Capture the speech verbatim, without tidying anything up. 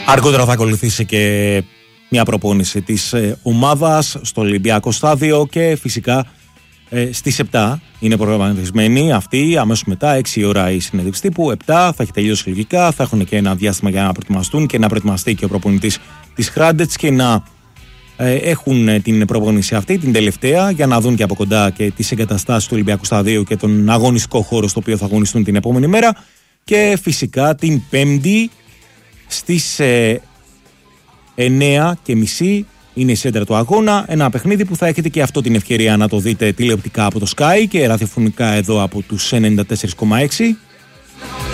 Αργότερα θα ακολουθήσει και μια προπόνηση της ε, ομάδας στο Ολυμπιακό Στάδιο και φυσικά ε, στις επτά είναι προγραμματισμένη αυτή, αμέσως μετά έξι η ώρα η συνέντευξη τύπου, επτά θα έχει τελειώσει λογικά, θα έχουν και ένα διάστημα για να προετοιμαστούν και να προετοιμαστεί και ο προπονητής της Χράντετς και να ε, έχουν την προπόνηση αυτή, την τελευταία, για να δουν και από κοντά και τις εγκαταστάσεις του Ολυμπιακού Σταδίου και τον αγωνιστικό χώρο στο οποίο θα αγωνιστούν την επόμενη μέρα. Και φυσικά την Πέμπτη στις ε, εννιά και μισή είναι η σέντρα του αγώνα, ένα παιχνίδι που θα έχετε και αυτό την ευκαιρία να το δείτε τηλεοπτικά από το Sky και ραδιοφωνικά εδώ από τους ενενήντα τέσσερα κόμμα έξι.